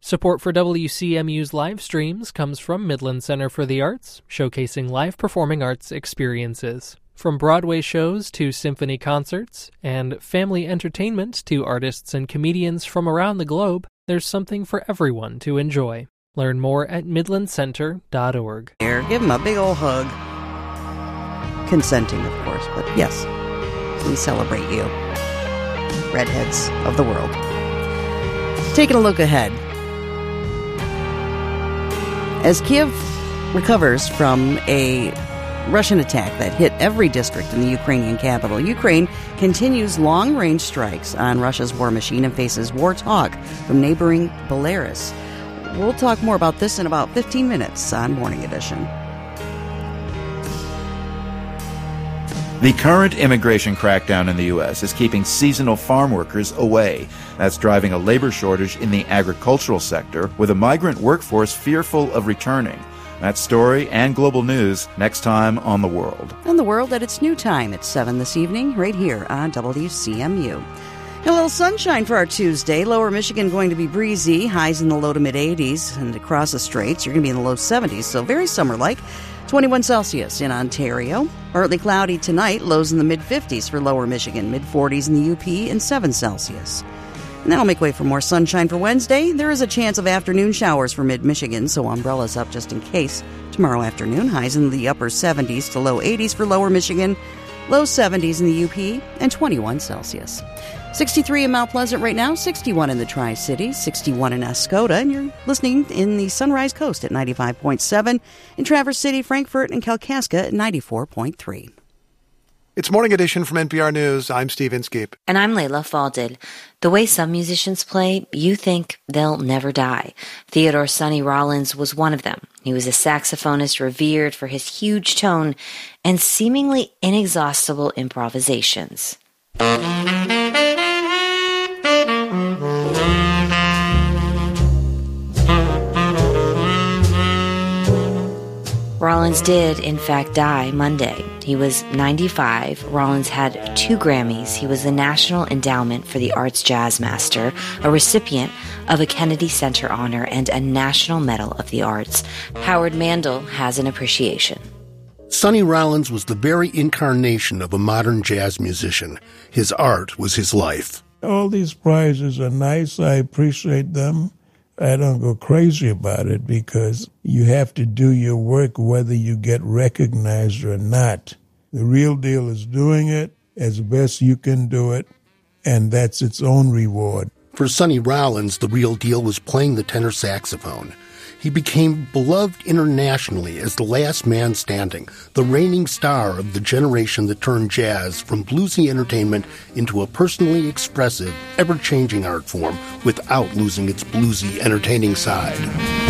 Support for WCMU's live streams comes from Midland Center for the Arts, showcasing live performing arts experiences. From Broadway shows to symphony concerts, and family entertainment to artists and comedians from around the globe, there's something for everyone to enjoy. Learn more at midlandcenter.org. Here, give him a big old hug. Consenting, of course, but yes, we celebrate you. Redheads of the world. Taking a look ahead. As Kiev recovers from a Russian attack that hit every district in the Ukrainian capital, Ukraine continues long-range strikes on Russia's war machine and faces war talk from neighboring Belarus. We'll talk more about this in about 15 minutes on Morning Edition. The current immigration crackdown in the U.S. is keeping seasonal farm workers away. That's driving a labor shortage in the agricultural sector, with a migrant workforce fearful of returning. That story and global news next time on The World. And The World at its new time at 7 this evening, right here on WCMU. A little sunshine for our Tuesday. Lower Michigan going to be breezy, highs in the low to mid-80s, and across the straits you're going to be in the low 70s, so very summer-like. 21 Celsius in Ontario. Partly cloudy tonight, lows in the mid-50s for Lower Michigan, mid-40s in the UP, and 7 Celsius. And that'll make way for more sunshine for Wednesday. There is a chance of afternoon showers for mid-Michigan, so umbrellas up just in case. Tomorrow afternoon, highs in the upper 70s to low 80s for Lower Michigan, low 70s in the UP, and 21 Celsius. 63 in Mount Pleasant right now, 61 in the Tri-Cities, 61 in Escoda, and you're listening in the Sunrise Coast at 95.7, in Traverse City, Frankfort, and Kalkaska at 94.3. It's Morning Edition from NPR News. I'm Steve Inskeep. And I'm Layla Falded. The way some musicians play, you think they'll never die. Theodore Sonny Rollins was one of them. He was a saxophonist revered for his huge tone and seemingly inexhaustible improvisations. Rollins did, in fact, die Monday. He was 95. Rollins had 2 Grammys. He was the National Endowment for the Arts Jazz Master, a recipient of a Kennedy Center honor, and a National Medal of the Arts. Howard Mandel has an appreciation. Sonny Rollins was the very incarnation of a modern jazz musician. His art was his life. All these prizes are nice. I appreciate them. I don't go crazy about it because you have to do your work whether you get recognized or not. The real deal is doing it as best you can do it, and that's its own reward. For Sonny Rollins, the real deal was playing the tenor saxophone. He became beloved internationally as the last man standing, the reigning star of the generation that turned jazz from bluesy entertainment into a personally expressive, ever-changing art form without losing its bluesy, entertaining side.